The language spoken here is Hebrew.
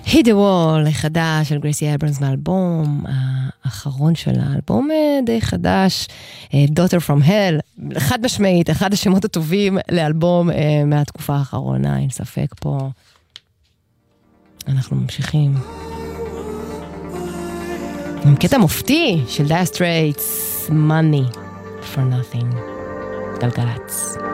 Hit the Wall, חדש של גרייסי אברמס מהאלבום האחרון שלה, אלבום די חדש, Daughter from Hell, חד משמעית, אחד השמות הטובים לאלבום מהתקופה האחרונה, אין ספק פה. אנחנו ממשיכים עם קטע מופתי של Dire Straits, Money for Nothing, גלגלץ.